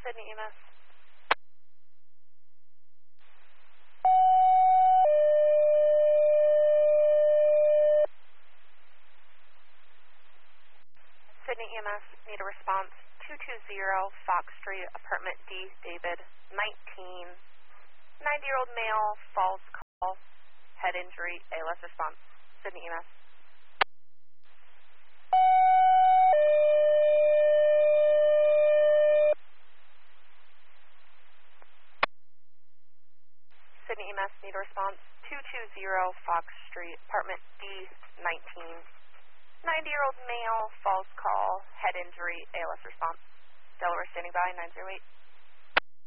Sydney EMS. Sydney EMS, need a response. 220 Fox Street, apartment D, David, 19. 90-year-old male, falls call, head injury, ALS response. Sydney EMS. Sydney EMS, need a response. 220 Fox Street, apartment D, 19. 90-year-old male, falls call, head injury, ALS response. Delaware standing by, 908.